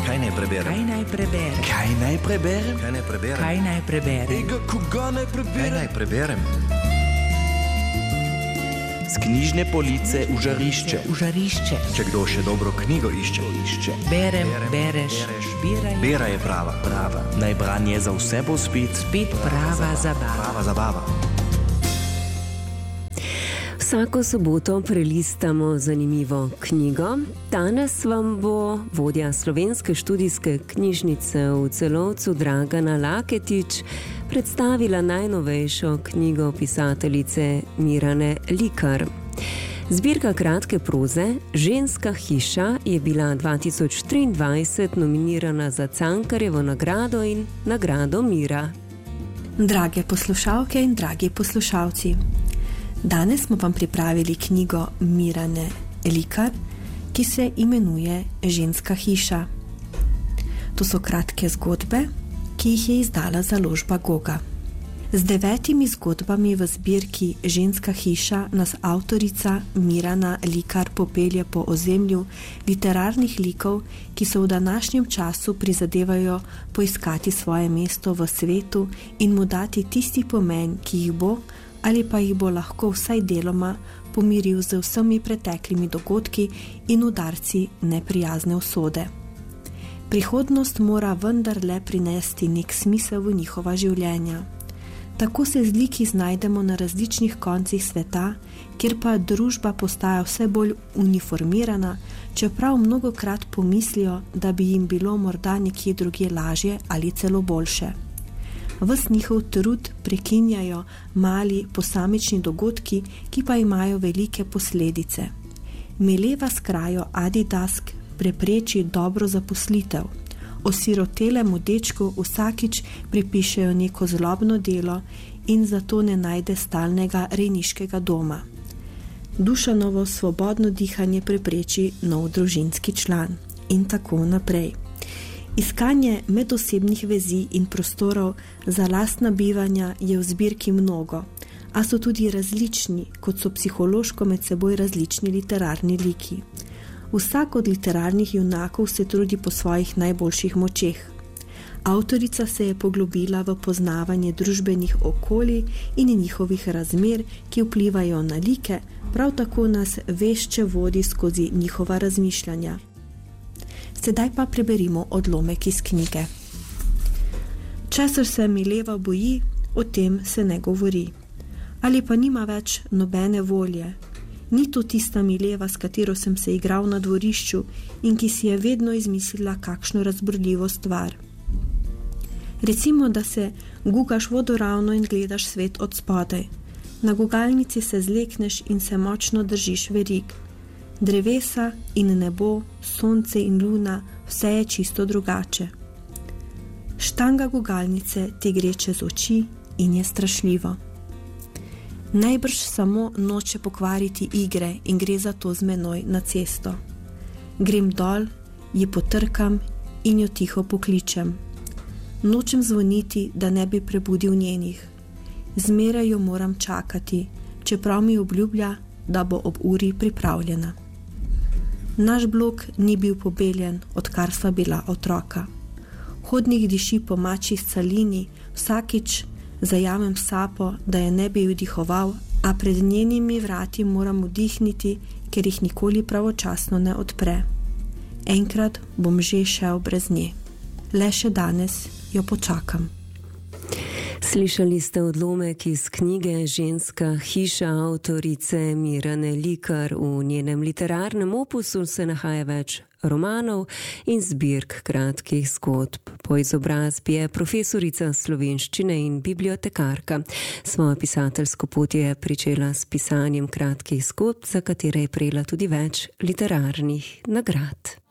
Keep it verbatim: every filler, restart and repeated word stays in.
Kaj naj preberem? Kaj naj preberem? Kaj naj preberem? Kaj naj preberem? Kaj naj preberem? Ega, koga naj preberem? Kaj naj preberem? Z knjižne police v žarišče. V žarišče. Če kdo še dobro knjigo išče, išče. Berem, Berem, bereš, bereš. biraj. Bera je prava. Prava. Naj branje za vse bo spet. Spet prava zabava. Prava zabava. Vsako soboto prelistamo zanimivo knjigo. Danes vam bo vodja Slovenske študijske knjižnice v Celovcu Dragana Laketič predstavila najnovejšo knjigo pisateljice Mirane Likar. Zbirka kratke proze Ženska hiša je bila dva tisoč triindvajset nominirana za Cankarjevo nagrado in nagrado Mira. Drage poslušalke in dragi poslušalci, danes smo vam pripravili knjigo Mirane Likar, ki se imenuje Ženska hiša. To so kratke zgodbe, ki jih je izdala založba Goga. Z devetimi zgodbami v zbirki Ženska hiša nas avtorica Mirana Likar popelje po ozemlju literarnih likov, ki so v današnjem času prizadevajo poiskati svoje mesto v svetu in mu dati tisti pomen, ki jih bo ali pa jih bo lahko vsaj deloma pomiril z vsemi preteklimi dogodki in udarci neprijazne usode. Prihodnost mora vendarle prinesti nek smisel v njihova življenja. Tako se z liki znajdemo na različnih koncih sveta, kjer pa družba postaja vse bolj uniformirana, čeprav mnogokrat pomislijo, da bi jim bilo morda nekje drugje lažje ali celo boljše. Ves njihov trud prekinjajo mali posamični dogodki, ki pa imajo velike posledice. Mileva s krajo Adidask prepreči dobro zaposlitev. Osirotelemu dečku vsakič pripišejo neko zlobno delo in zato ne najde stalnega rejniškega doma. Dušanovo svobodno dihanje prepreči nov družinski član in tako naprej. Iskanje medosebnih vezi in prostorov za lastna bivanja je v zbirki mnogo, a so tudi različni, kot so psihološko med seboj različni literarni liki. Vsak od literarnih junakov se trudi po svojih najboljših močeh. Avtorica se je poglobila v poznavanje družbenih okolij in njihovih razmer, ki vplivajo na like, prav tako nas vešče vodi skozi njihova razmišljanja. Sedaj pa preberimo odlomek iz knjige. Česar se Mileva boji, o tem se ne govori. Ali pa nima več nobene volje. Ni to tista Mileva, s katero sem se igral na dvorišču in ki si je vedno izmislila kakšno razburljivo stvar. Recimo, da se gugaš vodoravno in gledaš svet od spodaj. Na gugalnici se zlekneš in se močno držiš verig. Drevesa in nebo, sonce in luna, vse je čisto drugače. Štanga gugalnice ti gre čez oči in je strašljivo. Najbrž samo noče pokvariti igre in gre zato z menoj na cesto. Grem dol, ji potrkam in jo tiho pokličem. Nočem zvoniti, da ne bi prebudil njenih. Zmeraj jo moram čakati, čeprav mi obljublja, da bo ob uri pripravljena. Naš blok ni bil pobeljen, odkar sva bila otroka. Hodnik diši po mačji scalini, vsakič zajamem sapo, da je ne bi vdihoval, a pred njenimi vrati moram vdihniti, ker jih nikoli pravočasno ne odpre. Enkrat bom že šel brez nje. Le še danes jo počakam. Slišali ste odlomek iz knjige Ženska hiša avtorice Mirane Likar. V njenem literarnem opusu se nahaja več romanov in zbirk kratkih zgodb. Po izobrazbi je profesorica slovenščine in bibliotekarka. Svojo pisateljsko pot je pričela s pisanjem kratkih zgodb, za katere je prejela tudi več literarnih nagrad.